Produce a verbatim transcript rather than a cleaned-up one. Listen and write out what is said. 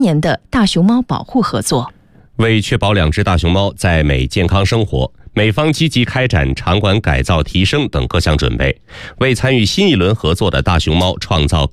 年的大熊猫保护合作。 为确保两只大熊猫在美健康生活，美方积极开展场馆改造提升等各项准备，为参与新一轮合作的大熊猫创造